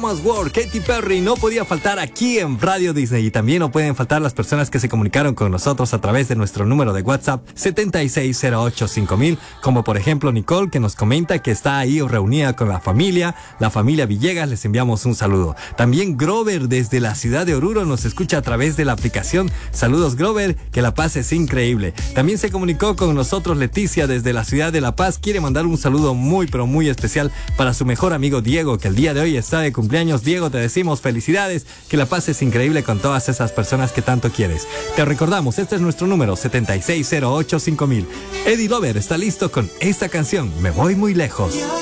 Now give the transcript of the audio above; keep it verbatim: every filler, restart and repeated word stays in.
Thomas Ward, Katy Perry, no podía faltar aquí en Radio Disney. Y también no pueden faltar las personas que se comunicaron con nosotros a través de nuestro número de WhatsApp setenta y seis cero ocho cinco mil, como por ejemplo Nicole, que nos comenta que está ahí reunida con la familia, la familia Villegas, les enviamos un saludo. También Grover desde la ciudad de Oruro nos escucha a través de la aplicación. Saludos Grover, que la paz es increíble. También se comunicó con nosotros Leticia desde la ciudad de La Paz, quiere mandar un saludo muy pero muy especial para su mejor amigo Diego, que el día de hoy está de cumpleaños. Diego, te decimos felicidades, que la paz es increíble con todas esas personas que tanto quieres. Te recordamos, este es nuestro número setenta y seis cero ocho cinco mil. Eddie Lover está listo con esta canción, Me voy muy lejos.